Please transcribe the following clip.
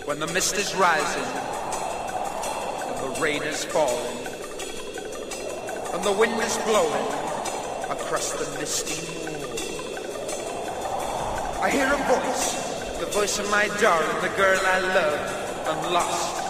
when the mist is rising and the rain is falling and the wind is blowing across the misty moor. I hear a voice, the voice of my darling, the girl I love and lost.